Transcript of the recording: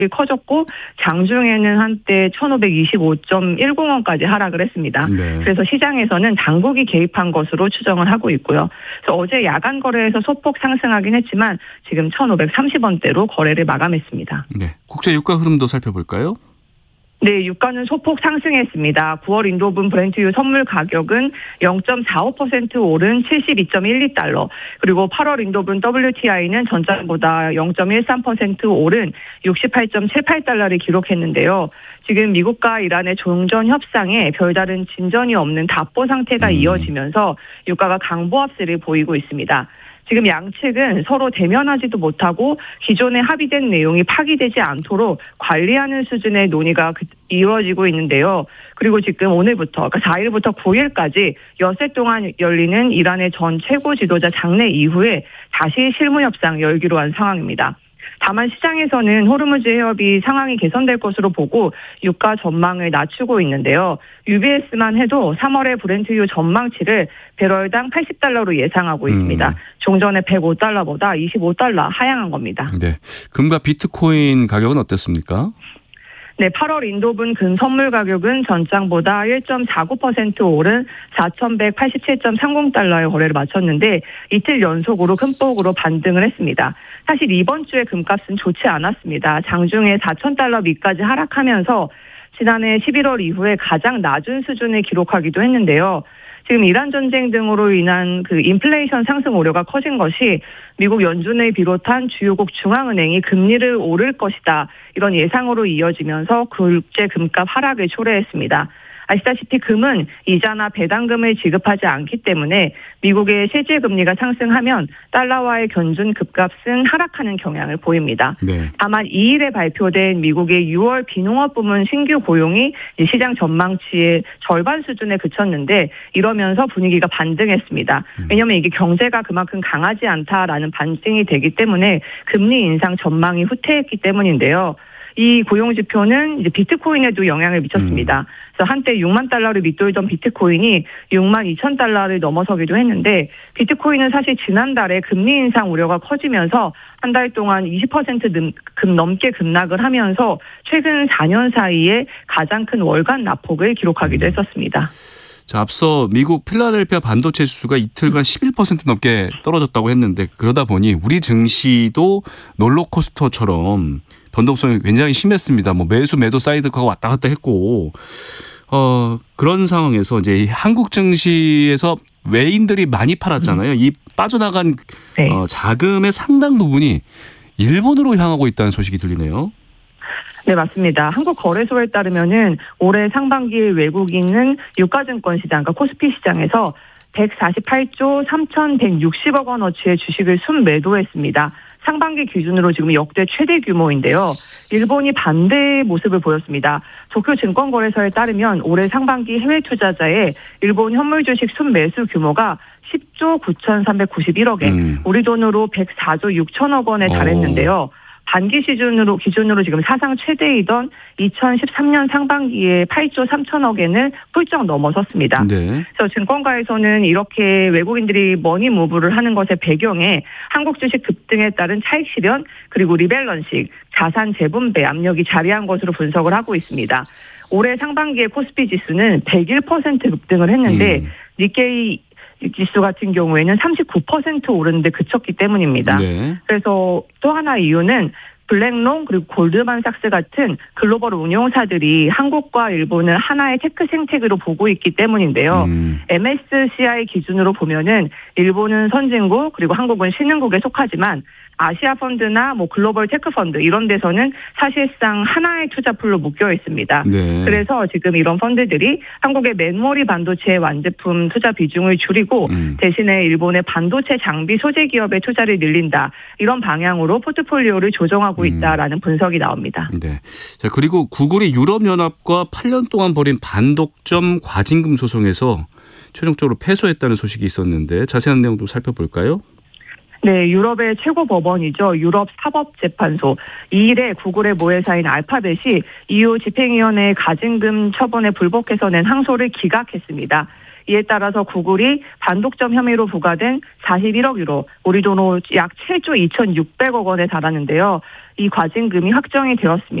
커졌고 장중에는 한때 1,525.10원까지 하락을 했습니다. 네. 그래서 시장에서는 당국이 개입한 것으로 추정을 하고 있고요. 그래서 어제 야간 거래에서 소폭 상승하긴 했지만 지금 1,530원대로 거래를 마감했습니다. 네. 국제 유가 흐름도 살펴볼까요? 네, 유가는 소폭 상승했습니다. 9월 인도분 브렌트유 선물 가격은 0.45% 오른 72.12달러, 그리고 8월 인도분 WTI는 전장보다 0.13% 오른 68.78달러를 기록했는데요. 지금 미국과 이란의 종전 협상에 별다른 진전이 없는 답보 상태가 이어지면서 유가가 강보합세를 보이고 있습니다. 지금 양측은 서로 대면하지도 못하고 기존에 합의된 내용이 파기되지 않도록 관리하는 수준의 논의가 이루어지고 있는데요. 그리고 지금 오늘부터, 그러니까 4일부터 9일까지 엿새 동안 열리는 이란의 전 최고 지도자 장례 이후에 다시 실무 협상 열기로 한 상황입니다. 다만 시장에서는 호르무즈 해협이 상황이 개선될 것으로 보고 유가 전망을 낮추고 있는데요. UBS만 해도 3월의 브렌트유 전망치를 배럴당 80달러로 예상하고 있습니다. 종전의 105달러보다 25달러 하향한 겁니다. 네, 금과 비트코인 가격은 어땠습니까? 네, 8월 인도분 금 선물 가격은 전장보다 1.49% 오른 4,187.30달러의 거래를 마쳤는데 이틀 연속으로 큰 폭으로 반등을 했습니다. 사실 이번 주에 금값은 좋지 않았습니다. 장중에 4,000달러 밑까지 하락하면서 지난해 11월 이후에 가장 낮은 수준을 기록하기도 했는데요. 지금 이란 전쟁 등으로 인한 그 인플레이션 상승 우려가 커진 것이 미국 연준을 비롯한 주요국 중앙은행이 금리를 오를 것이다, 이런 예상으로 이어지면서 국제 금값 하락을 초래했습니다. 아시다시피 금은 이자나 배당금을 지급하지 않기 때문에 미국의 세제 금리가 상승하면 달러와의 견준 금값은 하락하는 경향을 보입니다. 네. 다만 2일에 발표된 미국의 6월 비농업 부문 신규 고용이 시장 전망치의 절반 수준에 그쳤는데 이러면서 분위기가 반등했습니다. 왜냐하면 이게 경제가 그만큼 강하지 않다라는 반증이 되기 때문에 금리 인상 전망이 후퇴했기 때문인데요. 이 고용 지표는 이제 비트코인에도 영향을 미쳤습니다. 그래서 한때 6만 달러를 밑돌던 비트코인이 6만 2천 달러를 넘어서기도 했는데 비트코인은 사실 지난달에 금리 인상 우려가 커지면서 한 달 동안 20% 넘게 급락을 하면서 최근 4년 사이에 가장 큰 월간 낙폭을 기록하기도 했었습니다. 자, 앞서 미국 필라델피아 반도체 지수가 이틀간 11% 넘게 떨어졌다고 했는데 그러다 보니 우리 증시도 롤러코스터처럼 변동성이 굉장히 심했습니다. 뭐 매수 매도 사이드가 왔다 갔다 했고 그런 상황에서 이제 이 한국 증시에서 외인들이 많이 팔았잖아요. 이 빠져나간 네. 자금의 상당 부분이 일본으로 향하고 있다는 소식이 들리네요. 네, 맞습니다. 한국거래소에 따르면은 올해 상반기에 외국인은 유가증권 시장, 그러니까 코스피 시장에서 148조 3,160억 원어치의 주식을 순매도했습니다. 상반기 기준으로 지금 역대 최대 규모인데요. 일본이 반대의 모습을 보였습니다. 도쿄증권거래소에 따르면 올해 상반기 해외 투자자의 일본 현물 주식 순매수 규모가 10조 9,391억 엔, 우리 돈으로 104조 6천억 원에 달했는데요. 반기 기준으로 지금 사상 최대이던 2013년 상반기에 8조 3천억엔을 훌쩍 넘어섰습니다. 네. 그래서 증권가에서는 이렇게 외국인들이 머니 무브를 하는 것의 배경에 한국 주식 급등에 따른 차익 실현, 그리고 리밸런싱, 자산 재분배 압력이 자리한 것으로 분석을 하고 있습니다. 올해 상반기에 코스피 지수는 101% 급등을 했는데 니케이 지수 같은 경우에는 39% 오르는데 그쳤기 때문입니다. 네. 그래서 또 하나 이유는 블랙롱 그리고 골드만삭스 같은 글로벌 운용사들이 한국과 일본을 하나의 테크 생태계로 보고 있기 때문인데요. MSCI 기준으로 보면은 일본은 선진국 그리고 한국은 신흥국에 속하지만 아시아 펀드나 뭐 글로벌 테크 펀드 이런 데서는 사실상 하나의 투자풀로 묶여 있습니다. 네. 그래서 지금 이런 펀드들이 한국의 메모리 반도체 완제품 투자 비중을 줄이고 대신에 일본의 반도체 장비 소재 기업에 투자를 늘린다, 이런 방향으로 포트폴리오를 조정하고 있다라는 분석이 나옵니다. 네. 자, 그리고 구글이 유럽연합과 8년 동안 벌인 반독점 과징금 소송에서 최종적으로 패소했다는 소식이 있었는데 자세한 내용도 살펴볼까요? 네, 유럽의 최고 법원이죠. 유럽 사법재판소. 2일에 구글의 모회사인 알파벳이 EU 집행위원회의 가징금 처분에 불복해서 낸 항소를 기각했습니다. 이에 따라서 구글이 반독점 혐의로 부과된 41억 유로, 우리 돈으로 약 7조 2,600억 원에 달하는데요. 이 과징금이 확정이 되었습니다.